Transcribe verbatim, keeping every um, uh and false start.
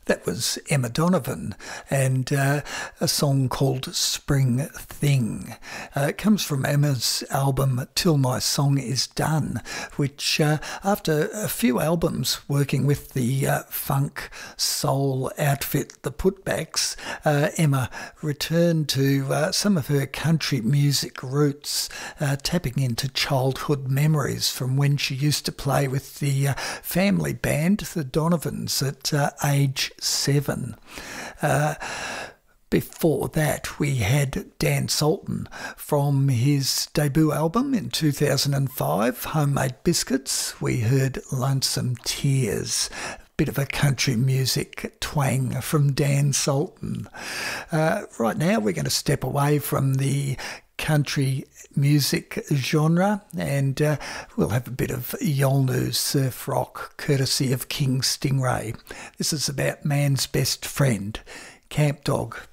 That was Emma Donovan and uh, a song called Spring Thing. Uh, it comes from Emma's album Till My Song Is Done, which uh, after a few albums working with the uh, funk soul outfit The Putbacks, uh, Emma returned to uh, some of her country music roots, uh, tapping into childhood memories from when she used to play with the uh, family band, the Donovans, at uh, age seven. Uh, before that, we had Dan Sultan from his debut album in two thousand five, Homemade Biscuits. We heard Lonesome Tears, bit of a country music twang from Dan Sultan. Uh, right now, we're going to step away from the country music genre and uh, we'll have a bit of Yolnu surf rock courtesy of King Stingray. This is about man's best friend, Camp Dog.